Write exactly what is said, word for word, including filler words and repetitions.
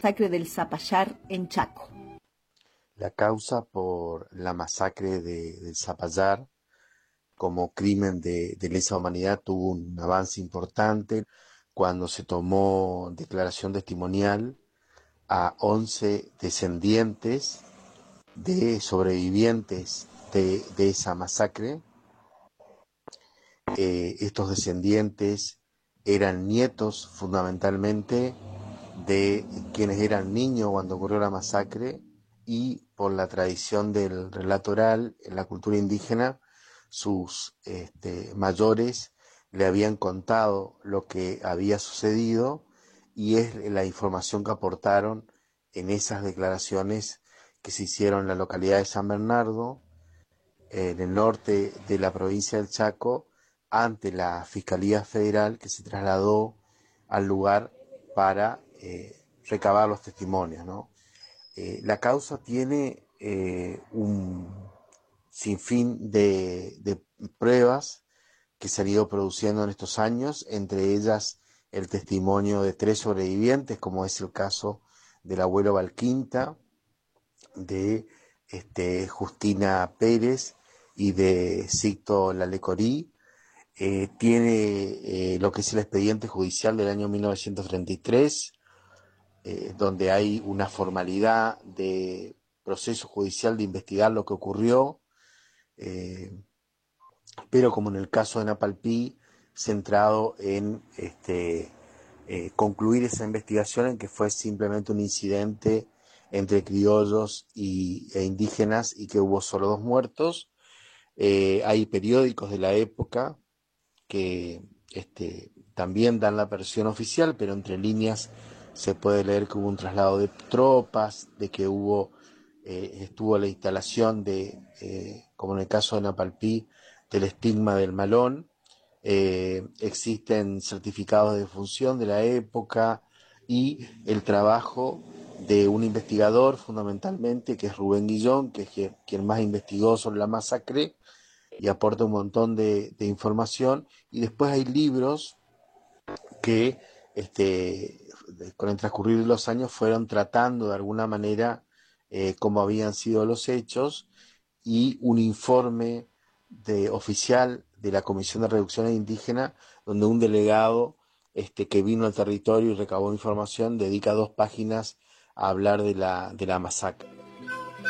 masacre del Zapallar en Chaco. La causa por la masacre de, del Zapallar como crimen de, de lesa humanidad tuvo un avance importante cuando se tomó declaración testimonial a once descendientes de sobrevivientes de, de esa masacre. Eh, estos descendientes eran nietos fundamentalmente de quienes eran niños cuando ocurrió la masacre, y por la tradición del relato oral en la cultura indígena, sus este, mayores le habían contado lo que había sucedido, y es la información que aportaron en esas declaraciones que se hicieron en la localidad de San Bernardo, en el norte de la provincia del Chaco, ante la Fiscalía Federal, que se trasladó al lugar para eh, recabar los testimonios, ¿no? Eh, la causa tiene eh, un sinfín de, de pruebas que se han ido produciendo en estos años, entre ellas el testimonio de tres sobrevivientes, como es el caso del abuelo Valquinta, de este, Justina Pérez y de Sicto Lalecorí. Eh, tiene eh, lo que es el expediente judicial del año mil novecientos treinta y tres, eh, donde hay una formalidad de proceso judicial de investigar lo que ocurrió, eh, pero como en el caso de Napalpí, centrado en este, eh, concluir esa investigación en que fue simplemente un incidente entre criollos y, e indígenas, y que hubo solo dos muertos. Eh, hay periódicos de la época que este, también dan la versión oficial, pero entre líneas se puede leer que hubo un traslado de tropas, de que hubo eh, estuvo la instalación de, eh, como en el caso de Napalpí, del estigma del malón. Eh, existen certificados de defunción de la época y el trabajo de un investigador fundamentalmente, que es Rubén Guillón, que es quien, quien más investigó sobre la masacre y aporta un montón de, de información. Y después hay libros que este, con el transcurrir de los años fueron tratando de alguna manera eh, cómo habían sido los hechos, y un informe de, oficial de la Comisión de Reducción Indígena, donde un delegado este, que vino al territorio y recabó información dedica dos páginas a hablar de la, de la masacre.